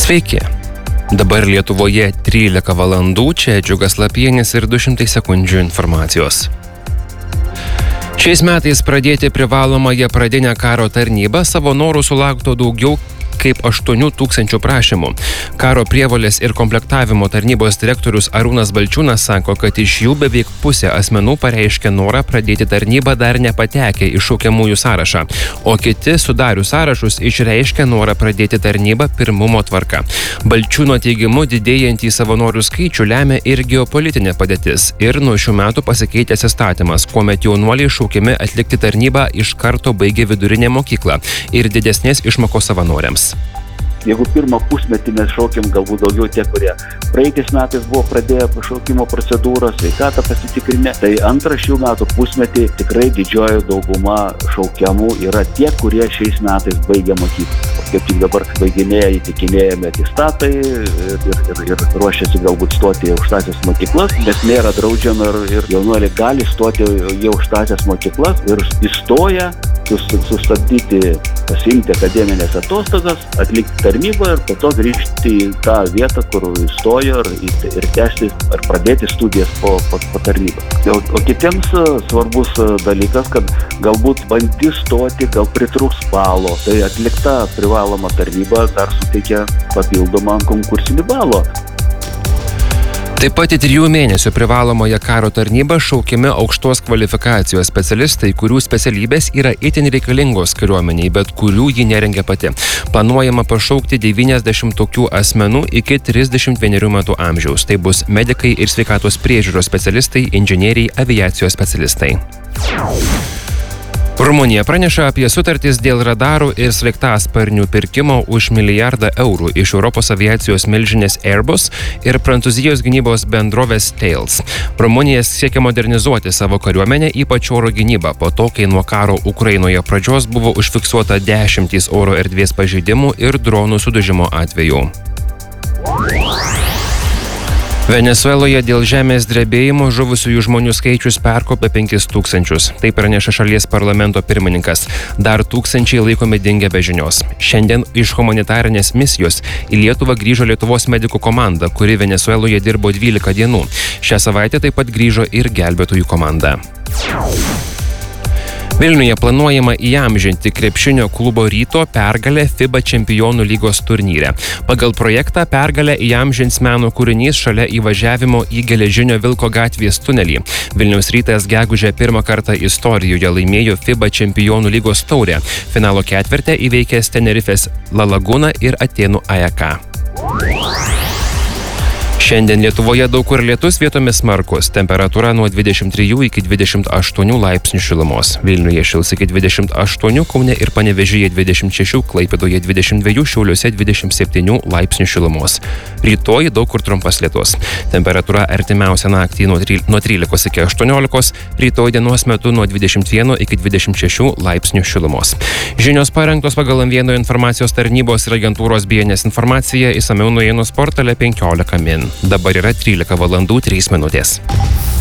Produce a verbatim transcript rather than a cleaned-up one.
Sveiki. Dabar Lietuvoje trylika valandų, čia Džiugas Lapienis ir du šimtai sekundžių informacijos. Šiais metais pradėti privalomąją pradinę karo tarnybą savo norų sulaukto daugiau kaip aštuonių tūkstančių prašymų. Karo prievolės ir komplektavimo tarnybos direktorius Arūnas Balčiūnas sako, kad iš jų beveik pusė asmenų pareiškė norą pradėti tarnybą dar nepatekę į šaukiamųjų sąrašą, o kiti sudarius sąrašus išreiškė norą pradėti tarnybą pirmumo tvarka. Balčiūno teigimu didėjantį savanorių skaičių lemia ir geopolitinė padėtis ir nuo šių metų pasikeitęs įstatymas, kuomet jaunuoliai šaukiami atlikti tarnybą iš karto baigė vidurinę mokyklą ir didesnės išmokos savanoriams. Jeigu pirmą pusmetį mes šaukėm galbūt daugiau tie, kurie praeitais metais buvo pradėję pašaukimo procedūrą, sveikatą pasitikrinę, tai antrą šių metų pusmetį tikrai didžioji dauguma šaukiamų yra tie, kurie šiais metais baigė mokyklą. Kaip tik dabar baiginėja įtikinėjami atestatai ir, ir, ir ruošiasi galbūt stoti į aukštąsias mokyklas, bet nėra draudžiama ir, ir jaunuoliai gali stoti į aukštąsias mokyklas ir įstoja sustabdyti, pasiimti akademinės atostogas, atlikti tarnybą ir po to grįžti į tą vietą, kur įstojo ir, ir tęsti ar pradėti studijas po, po, po tarnybą. O, o kitiems svarbus dalykas, kad galbūt bandys stoti, gal pritrūks balo, tai atlikta privaloma tarnyba dar suteikia papildomą konkursinį balą. Taip pat į trijų mėnesių privalomąją karo tarnybą šaukiami aukštos kvalifikacijos specialistai, kurių specialybės yra itin reikalingos kariuomeniai, bet kurių ji nerengia pati. Planuojama pašaukti devyniasdešimt tokių asmenų iki trisdešimt vienerių metų amžiaus. Tai bus medikai ir sveikatos priežiūros specialistai, inžinieriai, aviacijos specialistai. Rumunija praneša apie sutartis dėl radarų ir sraigtasparnių pirkimo už milijardą eurų iš Europos aviacijos milžinės Airbus ir Prancūzijos gynybos bendrovės Thales. Rumunija siekia modernizuoti savo kariuomenę, ypač oro gynybą, po to, kai nuo karo Ukrainoje pradžios buvo užfiksuota dešimtys oro erdvės pažeidimų ir dronų sudužimo atvejų. Venesueloje dėl žemės drebėjimo žuvusiųjų žmonių skaičius perkopė penkis tūkstančius. Tai praneša šalies parlamento pirmininkas. Dar tūkstančiai laikomi dingę be žinios. Šiandien iš humanitarinės misijos į Lietuvą grįžo Lietuvos medikų komanda, kuri Venesueloje dirbo dvylika dienų. Šią savaitę taip pat grįžo ir gelbėtojų komanda. Vilniuje planuojama įamžinti krepšinio klubo Ryto pergalę FIBA čempionų lygos turnyre. Pagal projektą pergalę įamžins meno kūrinys šalia įvažiavimo į Geležinio Vilko gatvės tunelį. Vilniaus Rytas gegužę pirmą kartą istorijoje laimėjo FIBA čempionų lygos taurę. Finalo ketverte įveikęs Tenerifės La Laguna ir Atėnų A E K. Šiandien Lietuvoje daug kur lietus, vietomis smarkus. Temperatūra nuo dvidešimt trijų iki dvidešimt aštuonių laipsnių šilumos. Vilniuje šils iki dvidešimt aštuonių, Kaune ir Panevėžyje dvidešimt šešių, Klaipėdoje dvidešimt dviejų, Šiauliuose dvidešimt septynių laipsnių šilumos. Rytoj daug kur trumpas lietus. Temperatūra artimiausią naktį nuo trylikos iki aštuoniolikos, rytoj dienos metu nuo dvidešimt vieno iki dvidešimt šešių laipsnių šilumos. Žinios parengtos pagal M vieno informacijos tarnybos ir agentūros B N S informaciją, išsamiau naujienų portale penkiolika min. Dabar yra trylika valandų trys minutės.